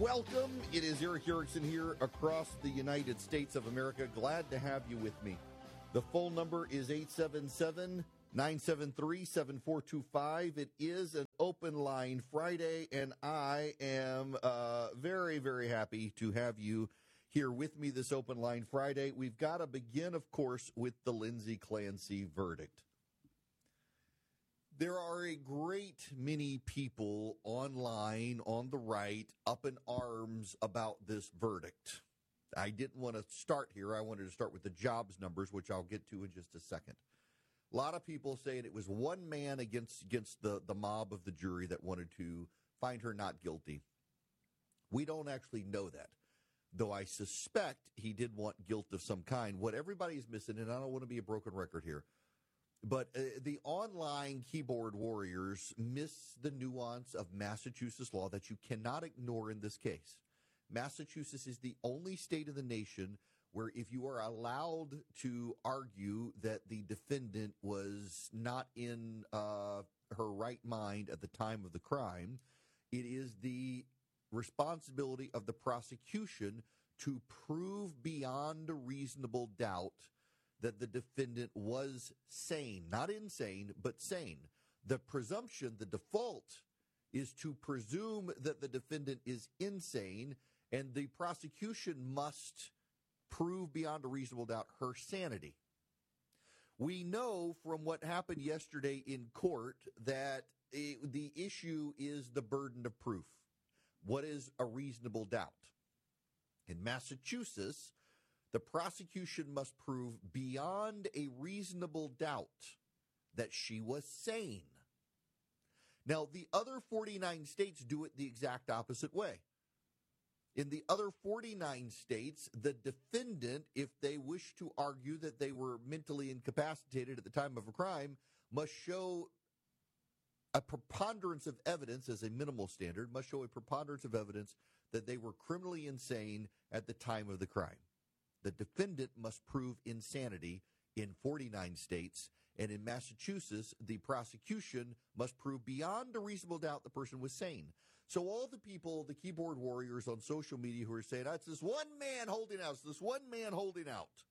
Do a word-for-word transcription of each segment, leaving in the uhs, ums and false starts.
Welcome. It is Erick Erickson here across the United States of America. Glad to have you with me. The phone number is eight seven seven, nine seven three, seven four two five. It is an open line Friday, and I am uh, very, very happy to have you here with me this open line Friday. We've got to begin, of course, with the Lindsay Clancy verdict. There are a great many people online, on the right, up in arms about this verdict. I didn't want to start here. I wanted to start with the jobs numbers, which I'll get to in just a second. A lot of people saying it was one man against against the, the mob of the jury that wanted to find her not guilty. We don't actually know that, though I suspect he did want guilt of some kind. What everybody's missing, and I don't want to be a broken record here, but uh, the online keyboard warriors miss the nuance of Massachusetts law that you cannot ignore in this case. Massachusetts is the only state in the nation where if you are allowed to argue that the defendant was not in uh, her right mind at the time of the crime, it is the responsibility of the prosecution to prove beyond a reasonable doubt that the defendant was sane, not insane, but sane. The presumption, the default, is to presume that the defendant is insane, and the prosecution must prove beyond a reasonable doubt her sanity. We know from what happened yesterday in court that it, the issue is the burden of proof. What is a reasonable doubt? In Massachusetts, the prosecution must prove beyond a reasonable doubt that she was sane. Now, the other forty-nine states do it the exact opposite way. In the other forty-nine states, the defendant, if they wish to argue that they were mentally incapacitated at the time of a crime, must show a preponderance of evidence as a minimal standard, must show a preponderance of evidence that they were criminally insane at the time of the crime. The defendant must prove insanity in forty-nine states, and in Massachusetts, the prosecution must prove beyond a reasonable doubt the person was sane. So all the people, the keyboard warriors on social media who are saying, oh, it's this one man holding out, it's this one man holding out.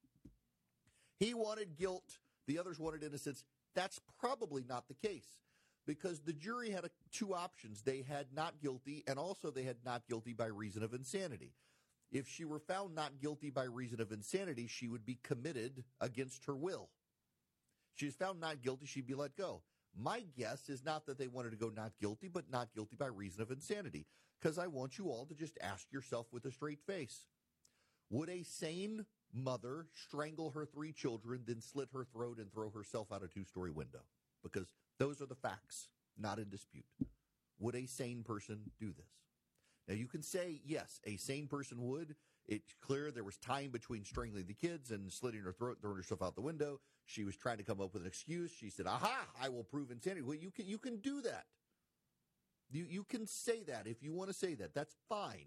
He wanted guilt, the others wanted innocence. That's probably not the case, because the jury had a, two options. They had not guilty, and also they had not guilty by reason of insanity. If she were found not guilty by reason of insanity, she would be committed against her will. She was found not guilty, she'd be let go. My guess is not that they wanted to go not guilty, but not guilty by reason of insanity, because I want you all to just ask yourself with a straight face, would a sane mother strangle her three children, then slit her throat and throw herself out a two-story window? Because those are the facts, not in dispute. Would a sane person do this? Now, you can say, yes, a sane person would. It's clear there was time between strangling the kids and slitting her throat, throwing herself out the window. She was trying to come up with an excuse. She said, aha, I will prove insanity. Well, you can you can do that. You, you can say that if you want to say that. That's fine.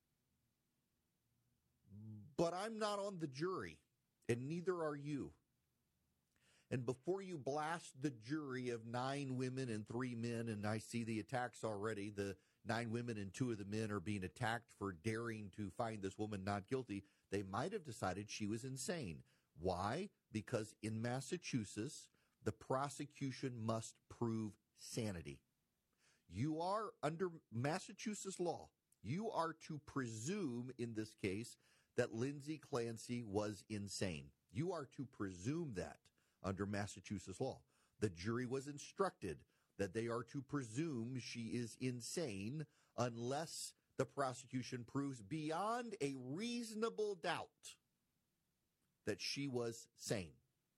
But I'm not on the jury, and neither are you. And before you blast the jury of nine women and three men, and I see the attacks already, the nine women and two of the men are being attacked for daring to find this woman not guilty, they might have decided she was insane. Why? Because in Massachusetts, the prosecution must prove sanity. You are, under Massachusetts law, you are to presume in this case that Lindsay Clancy was insane. You are to presume that under Massachusetts law. The jury was instructed that they are to presume she is insane unless the prosecution proves beyond a reasonable doubt that she was sane.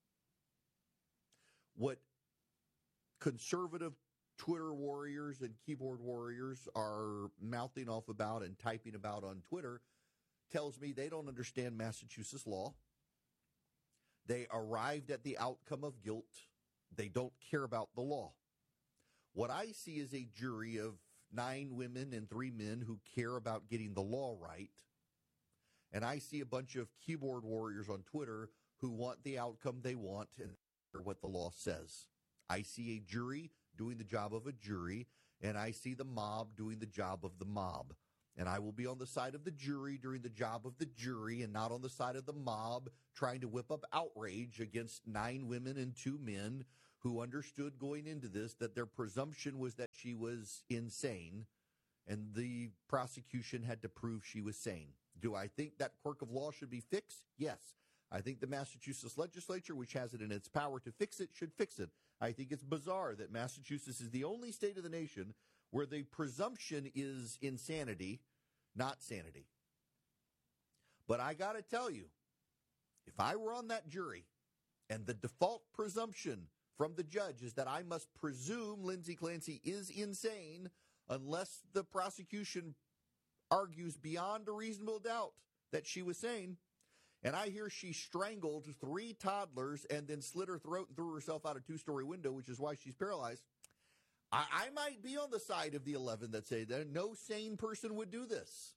What conservative Twitter warriors and keyboard warriors are mouthing off about and typing about on Twitter tells me they don't understand Massachusetts law. They arrived at the outcome of guilt. They don't care about the law. What I see is a jury of nine women and three men who care about getting the law right. And I see a bunch of keyboard warriors on Twitter who want the outcome they want and what the law says. I see a jury doing the job of a jury, and I see the mob doing the job of the mob. And I will be on the side of the jury doing the job of the jury and not on the side of the mob trying to whip up outrage against nine women and two men who understood going into this that their presumption was that she was insane and the prosecution had to prove she was sane. Do I think that quirk of law should be fixed? Yes. I think the Massachusetts legislature, which has it in its power to fix it, should fix it. I think it's bizarre that Massachusetts is the only state of the nation where the presumption is insanity, not sanity. But I got to tell you, if I were on that jury and the default presumption from the judge is that I must presume Lindsay Clancy is insane unless the prosecution argues beyond a reasonable doubt that she was sane, and I hear she strangled three toddlers and then slit her throat and threw herself out a two-story window, which is why she's paralyzed, I, I might be on the side of the eleven that say that no sane person would do this.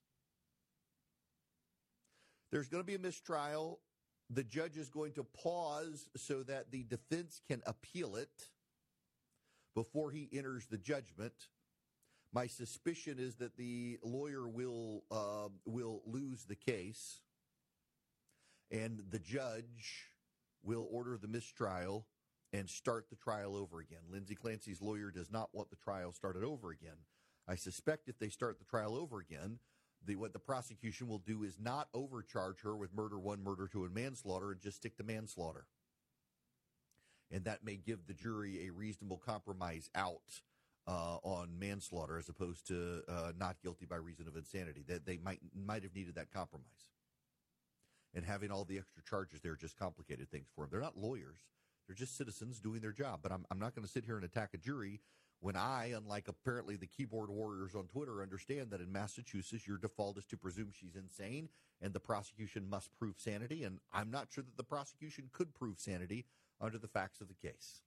There's going to be a mistrial. The judge is going to pause so that the defense can appeal it before he enters the judgment. My suspicion is that the lawyer will uh, will lose the case, and the judge will order the mistrial and start the trial over again. Lindsay Clancy's lawyer does not want the trial started over again. I suspect if they start the trial over again, the, what the prosecution will do is not overcharge her with murder one, murder two, and manslaughter and just stick to manslaughter. And that may give the jury a reasonable compromise out uh, on manslaughter as opposed to uh, not guilty by reason of insanity. That they might might have needed that compromise. And having all the extra charges there just complicated things for them. They're not lawyers. They're just citizens doing their job. But I'm, I'm not going to sit here and attack a jury when I, unlike apparently the keyboard warriors on Twitter, understand that in Massachusetts your default is to presume she's insane and the prosecution must prove sanity. And I'm not sure that the prosecution could prove sanity under the facts of the case.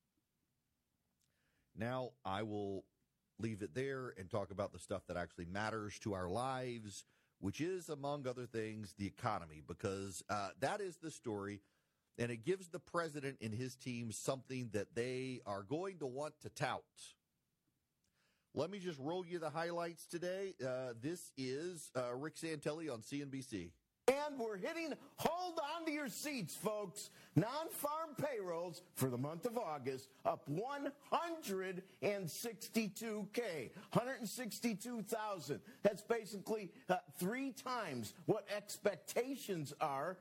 Now I will leave it there and talk about the stuff that actually matters to our lives, which is, among other things, the economy, because uh, that is the story, and it gives the president and his team something that they are going to want to tout. Let me just roll you the highlights today. Uh, this is uh, Rick Santelli on C N B C. And we're hitting, hold on to your seats, folks. Non-farm payrolls for the month of August up one hundred sixty-two K, one hundred sixty-two thousand. That's basically uh, three times what expectations are.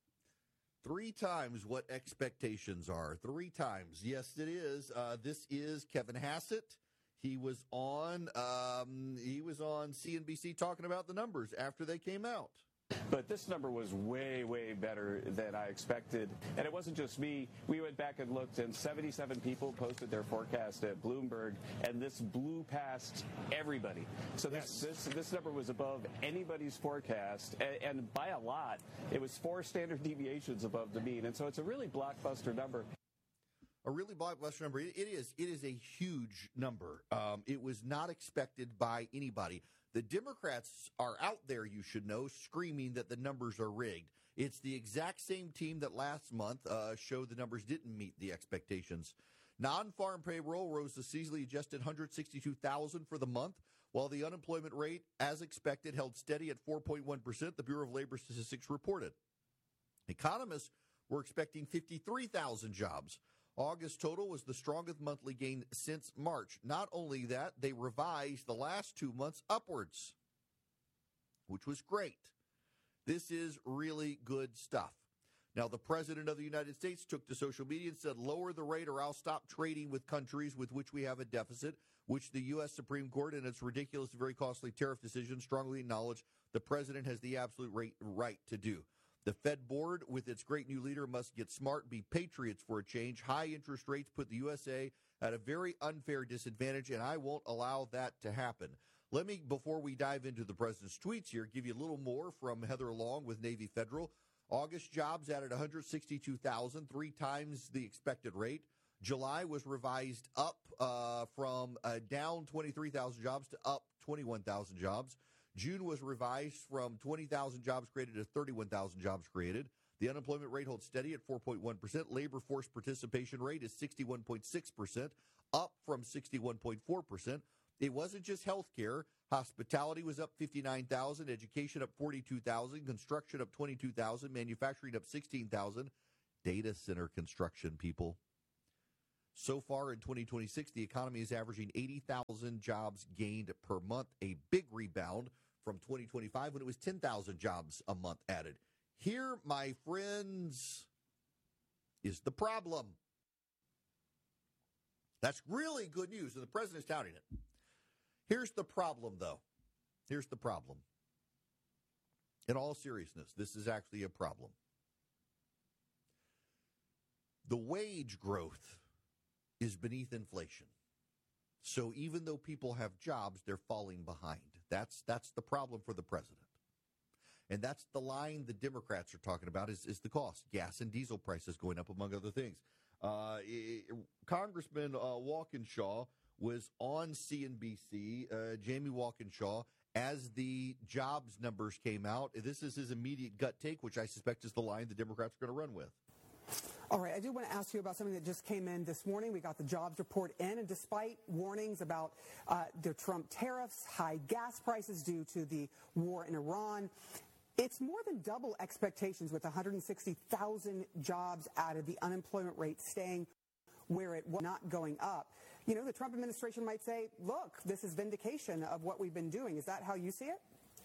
Three times what expectations are. Three times. Yes, it is. Uh, this is Kevin Hassett. He was on. Um, he was on C N B C talking about the numbers after they came out. But this number was way, way better than I expected. And it wasn't just me. We went back and looked, and seventy-seven people posted their forecast at Bloomberg, and this blew past everybody. So this yes. this, this number was above anybody's forecast, and, and by a lot. It was four standard deviations above the mean. And so it's a really blockbuster number. A really blockbuster number. It, it is. It is a huge number. Um, it was not expected by anybody. The Democrats are out there, you should know, screaming that the numbers are rigged. It's the exact same team that last month uh, showed the numbers didn't meet the expectations. Non-farm payroll rose to seasonally adjusted one hundred sixty-two thousand for the month, while the unemployment rate, as expected, held steady at four point one percent, the Bureau of Labor Statistics reported. Economists were expecting fifty-three thousand jobs. August total was the strongest monthly gain since March. Not only that, they revised the last two months upwards, which was great. This is really good stuff. Now, the President of the United States took to social media and said, lower the rate or I'll stop trading with countries with which we have a deficit, which the U S Supreme Court in its ridiculous and very costly tariff decision strongly acknowledged the President has the absolute right, right to do. The Fed board, with its great new leader, must get smart, be patriots for a change. High interest rates put the U S A at a very unfair disadvantage, and I won't allow that to happen. Let me, before we dive into the president's tweets here, give you a little more from Heather Long with Navy Federal. August jobs added one hundred sixty-two thousand, three times the expected rate. July was revised up uh, from uh, down twenty-three thousand jobs to up twenty-one thousand jobs. June was revised from twenty thousand jobs created to thirty-one thousand jobs created. The unemployment rate holds steady at four point one percent. Labor force participation rate is sixty-one point six percent, up from sixty-one point four percent. It wasn't just healthcare. Hospitality was up fifty-nine thousand, education up forty-two thousand, construction up twenty-two thousand, manufacturing up sixteen thousand, data center construction, people. So far in twenty twenty-six, the economy is averaging eighty thousand jobs gained per month, a big rebound from twenty twenty-five when it was ten thousand jobs a month added. Here, my friends, is the problem. That's really good news, and the president's touting it. Here's the problem, though. Here's the problem. In all seriousness, this is actually a problem. The wage growth is beneath inflation. So even though people have jobs, they're falling behind. That's that's the problem for the president. And that's the line the Democrats are talking about is, is the cost. Gas and diesel prices going up, among other things. Uh, it, Congressman uh, Walkinshaw was on C N B C, uh, Jamie Walkinshaw, as the jobs numbers came out. This is his immediate gut take, which I suspect is the line the Democrats are going to run with. All right, I do want to ask you about something that just came in this morning. We got the jobs report in, and despite warnings about uh, the Trump tariffs, high gas prices due to the war in Iran, it's more than double expectations with one hundred sixty thousand jobs added, the unemployment rate staying where it was, not going up. You know, the Trump administration might say, look, this is vindication of what we've been doing. Is that how you see it?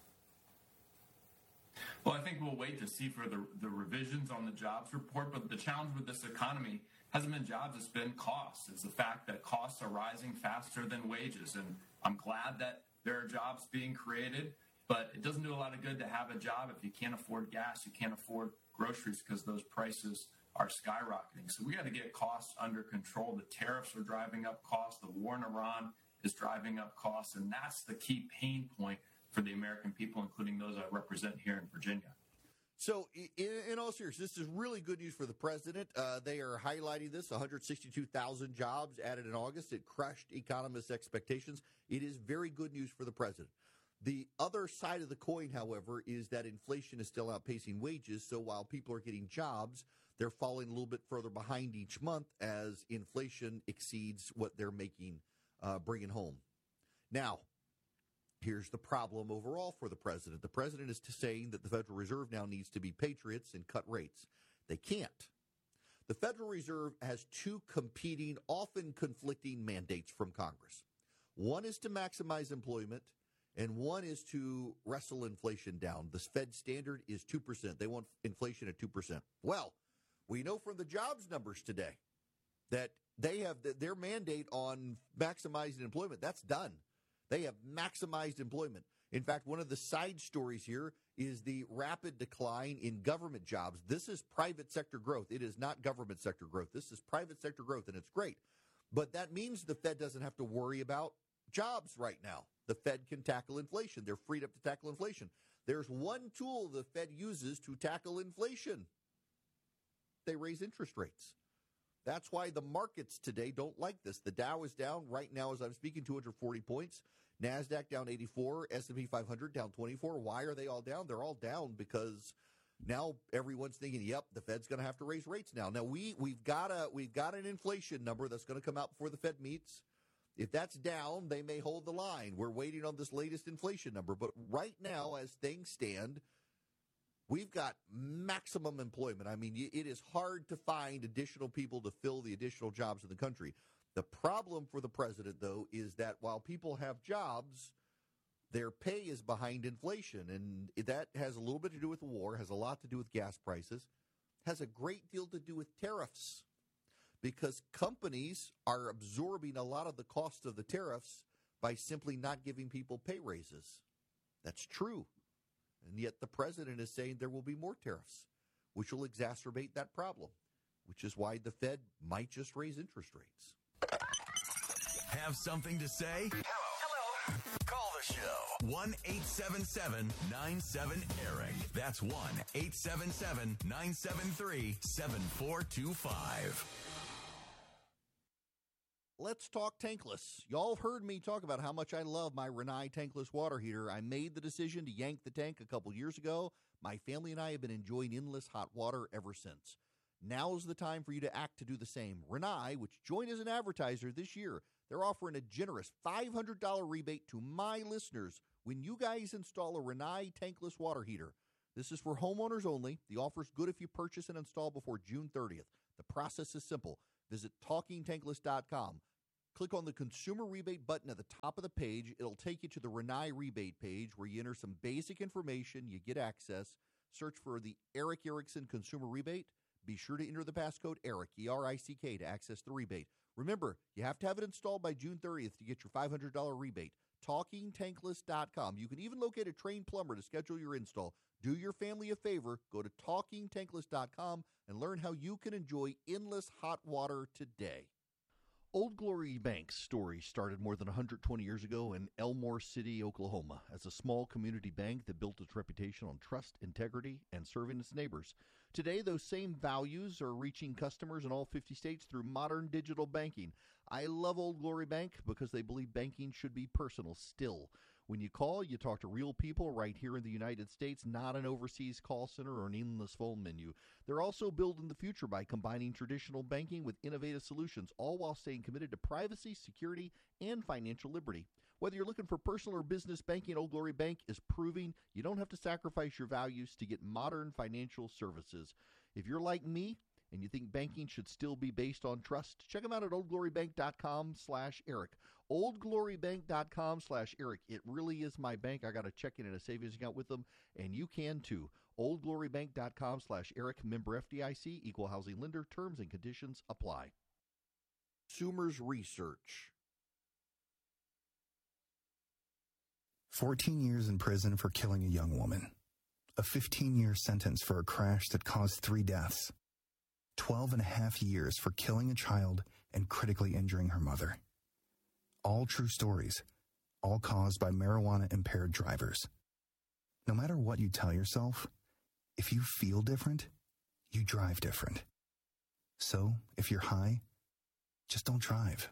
Well, I think we'll wait to see for the, the revisions on the jobs report, but the challenge with this economy hasn't been jobs, it's been costs. It's the fact that costs are rising faster than wages, and I'm glad that there are jobs being created, but it doesn't do a lot of good to have a job if you can't afford gas, you can't afford groceries because those prices are skyrocketing. So we got to get costs under control. The tariffs are driving up costs. The war in Iran is driving up costs, and that's the key pain point for the American people, including those I represent here in Virginia. So in, in all seriousness, this is really good news for the president. Uh, they are highlighting this, one hundred sixty-two thousand jobs added in August. It crushed economists' expectations. It is very good news for the president. The other side of the coin, however, is that inflation is still outpacing wages. So while people are getting jobs, they're falling a little bit further behind each month as inflation exceeds what they're making, uh, bringing home. Now, here's the problem overall for the president. The president is saying that the Federal Reserve now needs to be patriots and cut rates. They can't. The Federal Reserve has two competing, often conflicting mandates from Congress. One is to maximize employment, and one is to wrestle inflation down. The Fed standard is two percent. They want inflation at two percent. Well, we know from the jobs numbers today that they have their mandate on maximizing employment. That's done. They have maximized employment. In fact, one of the side stories here is the rapid decline in government jobs. This is private sector growth. It is not government sector growth. This is private sector growth, and it's great. But that means the Fed doesn't have to worry about jobs right now. The Fed can tackle inflation. They're freed up to tackle inflation. There's one tool the Fed uses to tackle inflation. They raise interest rates. That's why the markets today don't like this. The Dow is down right now as I'm speaking, two hundred forty points. NASDAQ down eighty-four, S and P five hundred down twenty-four. Why are they all down? They're all down because now everyone's thinking, yep, the Fed's going to have to raise rates now. Now, we, we've got a we've got an inflation number that's going to come out before the Fed meets. If that's down, they may hold the line. We're waiting on this latest inflation number. But right now, as things stand, we've got maximum employment. I mean, it is hard to find additional people to fill the additional jobs in the country. The problem for the president, though, is that while people have jobs, their pay is behind inflation. And that has a little bit to do with the war, has a lot to do with gas prices, has a great deal to do with tariffs. Because companies are absorbing a lot of the cost of the tariffs by simply not giving people pay raises. That's true. And yet the president is saying there will be more tariffs, which will exacerbate that problem, which is why the Fed might just raise interest rates. Have something to say? Hello. Hello. Call the show. one eight seven seven nine seven Eric. That's one eight seven seven nine seven three seven four two five. Let's talk tankless. Y'all have heard me talk about how much I love my Rinnai tankless water heater. I made the decision to yank the tank a couple years ago. My family and I have been enjoying endless hot water ever since. Now's the time for you to act to do the same. Rinnai, which joined as an advertiser this year, They're offering a generous five hundred dollars rebate to my listeners when you guys install a Rinnai tankless water heater. This is for homeowners only. The offer is good if you purchase and install before June thirtieth. The process is simple. Visit talking tankless dot com. Click on the consumer rebate button at the top of the page. It'll take you to the Rinnai rebate page where you enter some basic information. You get access. Search for the Eric Erickson consumer rebate. Be sure to enter the passcode ERIC, E R I C K, to access the rebate. Remember, you have to have it installed by June thirtieth to get your five hundred dollars rebate. talking tankless dot com. You can even locate a trained plumber to schedule your install. Do your family a favor. Go to talking tankless dot com and learn how you can enjoy endless hot water today. Old Glory Bank's story started more than one hundred twenty years ago in Elmore City, Oklahoma, as a small community bank that built its reputation on trust, integrity, and serving its neighbors. Today, those same values are reaching customers in all fifty states through modern digital banking. I love Old Glory Bank because they believe banking should be personal still. When you call, you talk to real people right here in the United States, not an overseas call center or an endless phone menu. They're also building the future by combining traditional banking with innovative solutions, all while staying committed to privacy, security, and financial liberty. Whether you're looking for personal or business banking, Old Glory Bank is proving you don't have to sacrifice your values to get modern financial services. If you're like me, and you think banking should still be based on trust, check them out at oldglorybank.com slash Eric. oldglorybank.com slash Eric. It really is my bank. I got a checking and a savings account with them, and you can too. oldglorybank.com slash Eric. Member F D I C, Equal Housing Lender. Terms and conditions apply. Consumers Research. fourteen years in prison for killing a young woman. A fifteen-year sentence for a crash that caused three deaths. twelve and a half years for killing a child and critically injuring her mother. All true stories, all caused by marijuana-impaired drivers. No matter what you tell yourself, if you feel different, you drive different. So, if you're high, just don't drive.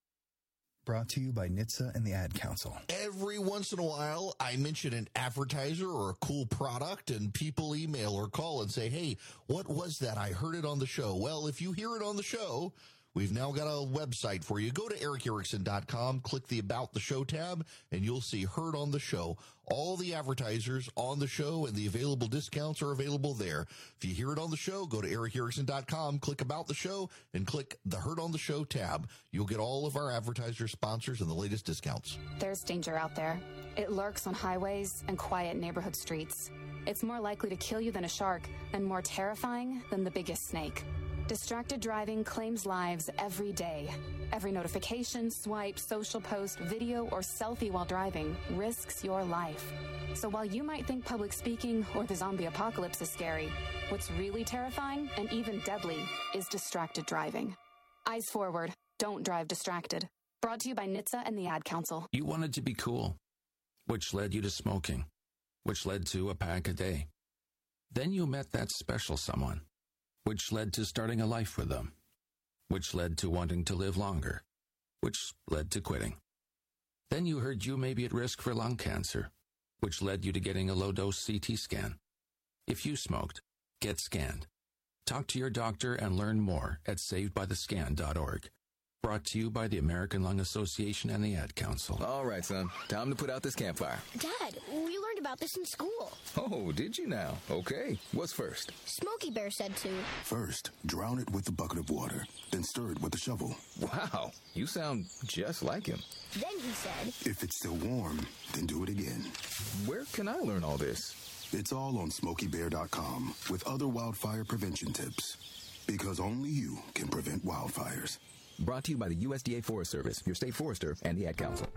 Brought to you by N H T S A and the Ad Council. Every once in a while, I mention an advertiser or a cool product, and people email or call and say, hey, what was that? I heard it on the show. Well, if you hear it on the show, we've now got a website for you. Go to eric erickson dot com, click the About the Show tab, and you'll see Heard on the Show. All the advertisers on the show and the available discounts are available there. If you hear it on the show, go to eric erickson dot com, click About the Show, and click the Heard on the Show tab. You'll get all of our advertiser sponsors and the latest discounts. There's danger out there. It lurks on highways and quiet neighborhood streets. It's more likely to kill you than a shark and more terrifying than the biggest snake. Distracted driving claims lives every day. Every notification, swipe, social post, video, or selfie while driving risks your life. So while you might think public speaking or the zombie apocalypse is scary, what's really terrifying and even deadly is distracted driving. Eyes forward. Don't drive distracted. Brought to you by N H T S A and the Ad Council. You wanted to be cool, which led you to smoking, which led to a pack a day. Then you met that special someone, which led to starting a life with them, which led to wanting to live longer, which led to quitting. Then you heard you may be at risk for lung cancer, which led you to getting a low-dose C T scan. If you smoked, get scanned. Talk to your doctor and learn more at saved by the scan dot org. Brought to you by the American Lung Association and the Ad Council. All right, son. Time to put out this campfire. Dad, we learned about this in school. Oh, did you now? Okay. What's first? Smokey Bear said to. First, drown it with a bucket of water, then stir it with a shovel. Wow, you sound just like him. Then he said, if it's still warm, then do it again. Where can I learn all this? It's all on smokey bear dot com with other wildfire prevention tips. Because only you can prevent wildfires. Brought to you by the U S D A Forest Service, your state forester, and the Ad Council.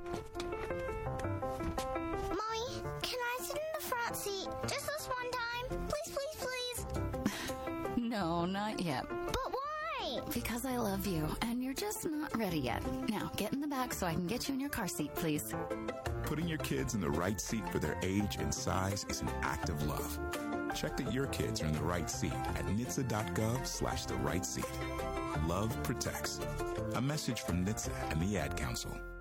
Mommy, can I sit in the front seat just this one time? Please, please, please. No, not yet. But why? Because I love you, and you're just not ready yet. Now, get in the back so I can get you in your car seat, please. Putting your kids in the right seat for their age and size is an act of love. Check that your kids are in the right seat at N H T S A dot gov slash the right seat. Love protects. A message from N H T S A and the Ad Council.